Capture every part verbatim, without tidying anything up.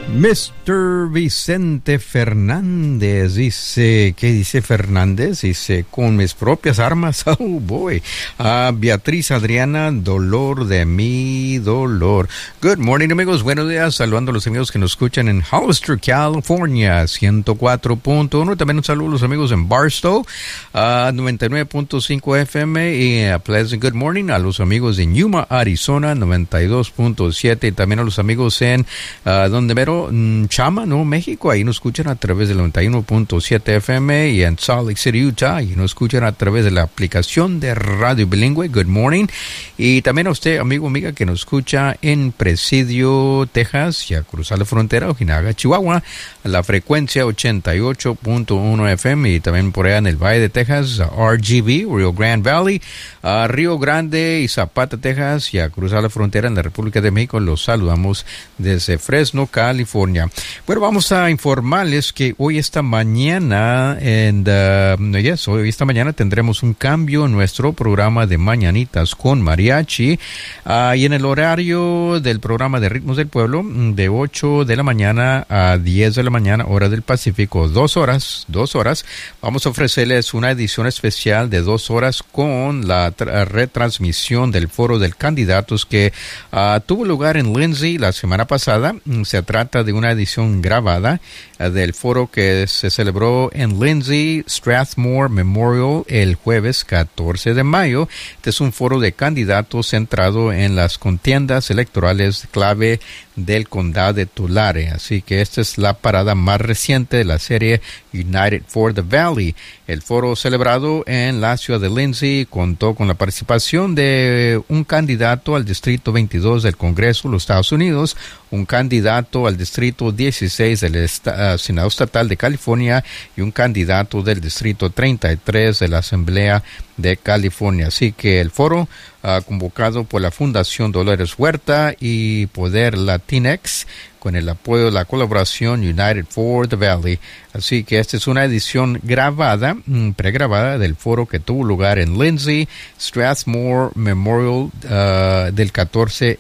mister Vicente Fernández dice, ¿qué dice Fernández? Dice, con mis propias armas, oh boy. Uh, Beatriz Adriana, dolor de mi dolor. Good morning, amigos, buenos días, saludando a los amigos que nos escuchan en Hollister, California, ciento cuatro punto uno. También un saludo a los amigos en Barstow, uh, noventa y nueve punto cinco F M, y a Pleasant Good Morning a los amigos en Yuma, Arizona, noventa y dos punto siete, y también a los amigos en, uh, donde mero, Chama, ¿no? México, ahí nos escuchan a través del noventa y uno punto siete F M, y en Salt Lake City, Utah, y nos escuchan a través de la aplicación de Radio Bilingüe. Good morning. Y también a usted, amigo, amiga, que nos escucha en Presidio, Texas, y a cruzar la frontera, Ojinaga, Chihuahua, a la frecuencia ochenta y ocho punto uno F M, y también por allá en el Valle de Texas, a R G B, Rio Grande Valley, a Río Grande y Zapata, Texas, y a cruzar la frontera en la República de México. Los saludamos desde Fresno, California. Bueno, vamos a informarles que hoy esta mañana, and, uh, yes, hoy esta mañana tendremos un cambio en nuestro programa de Mañanitas con Mariachi, uh, y en el horario del programa de Ritmos del Pueblo, de ocho de la mañana a diez de la mañana, hora del Pacífico, dos horas, dos horas, vamos a ofrecerles una edición especial de dos horas con la tra- retransmisión del foro de candidatos que uh, tuvo lugar en Lindsay la semana pasada. Se trata de una edición grabada uh, del foro que se celebró en Lindsay Strathmore Memorial el jueves catorce de mayo. Este es un foro de candidatos centrado en las contiendas electorales clave del condado de Tulare. Así que esta es la parada más reciente de la serie United for the Valley. El foro celebrado en la ciudad de Lindsay contó con la participación de un candidato al Distrito veintidós del Congreso de los Estados Unidos, un candidato al Distrito dieciséis del Est- uh, Senado Estatal de California y un candidato del Distrito treinta y tres de la Asamblea de California. Así que el foro, uh, convocado por la Fundación Dolores Huerta y Poder Latinx, con el apoyo de la colaboración United for the Valley. Así que esta es una edición grabada, pregrabada del foro que tuvo lugar en Lindsay Strathmore Memorial uh, del catorce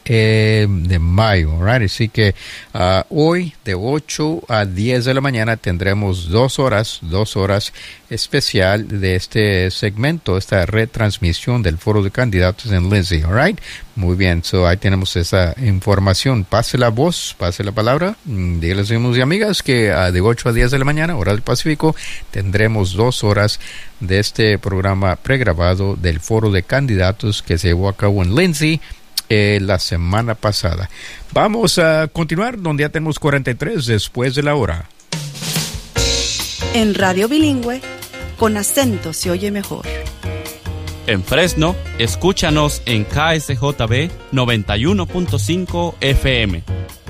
de mayo. Right? Así que uh, hoy de ocho a diez de la mañana tendremos dos horas, dos horas especial de este segmento, esta retransmisión del foro de candidatos en Lindsay. All right? Muy bien, so ahí tenemos esa información. Pase la voz, pase la palabra. Díganles, amigos y amigas, que uh, de ocho a diez de la mañana, hora del Pacífico, tendremos dos horas de este programa pregrabado del foro de candidatos que se llevó a cabo en Lindsay eh, la semana pasada. Vamos a continuar donde ya tenemos cuarenta y tres después de la hora. En Radio Bilingüe, con acento se oye mejor. En Fresno, escúchanos en K S J B noventa y uno punto cinco F M.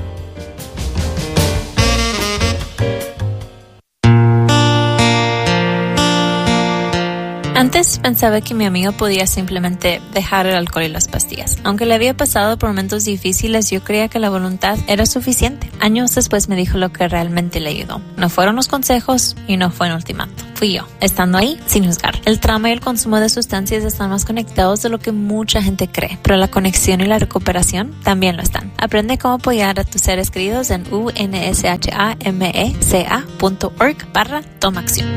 Antes pensaba que mi amigo podía simplemente dejar el alcohol y las pastillas. Aunque le había pasado por momentos difíciles, yo creía que la voluntad era suficiente. Años después me dijo lo que realmente le ayudó. No fueron los consejos y no fue un ultimato. Fui yo, estando ahí sin juzgar. El trauma y el consumo de sustancias están más conectados de lo que mucha gente cree, pero la conexión y la recuperación también lo están. Aprende cómo apoyar a tus seres queridos en U N S H A M E C A punto org barra toma acción.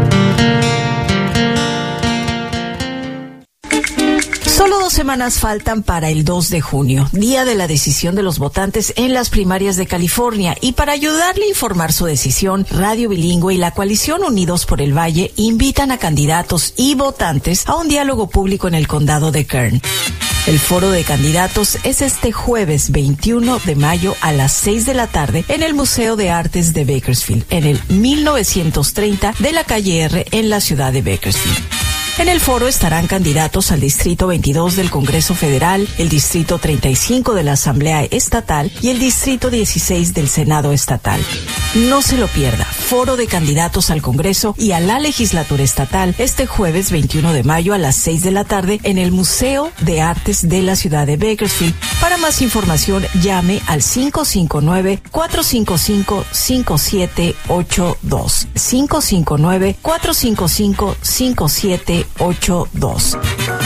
Solo dos semanas faltan para el dos de junio, día de la decisión de los votantes en las primarias de California, y para ayudarle a informar su decisión, Radio Bilingüe y la coalición Unidos por el Valle invitan a candidatos y votantes a un diálogo público en el condado de Kern. El foro de candidatos es este jueves veintiuno de mayo a las seis de la tarde en el Museo de Artes de Bakersfield, en el mil novecientos treinta de la calle R en la ciudad de Bakersfield. En el foro estarán candidatos al Distrito veintidós del Congreso Federal, el Distrito treinta y cinco de la Asamblea Estatal y el Distrito dieciséis del Senado Estatal. No se lo pierda, foro de candidatos al Congreso y a la Legislatura Estatal este jueves veintiuno de mayo a las seis de la tarde en el Museo de Artes de la ciudad de Bakersfield. Para más información, llame al cinco cinco nueve, cuatro cinco cinco, cinco siete ocho dos. cinco cinco nueve, cuatro cinco cinco, cinco siete ocho dos.